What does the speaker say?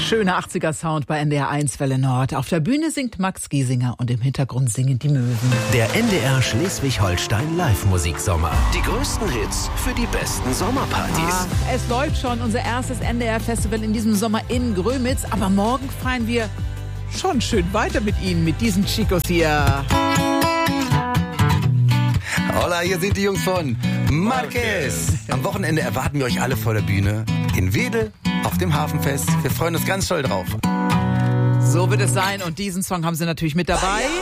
Schöner 80er-Sound bei NDR 1 Welle Nord. Auf der Bühne singt Max Giesinger und im Hintergrund singen die Möwen. Der NDR Schleswig-Holstein Live-Musiksommer. Die größten Hits für die besten Sommerpartys. Es läuft schon unser erstes NDR-Festival in diesem Sommer in Grömitz. Aber morgen feiern wir schon schön weiter mit Ihnen, mit diesen Chicos hier. Hola, hier sind die Jungs von Marquez. Am Wochenende erwarten wir euch alle vor der Bühne in Wedel auf dem Hafenfest. Wir freuen uns ganz toll drauf. So wird es sein und diesen Song haben Sie natürlich mit dabei.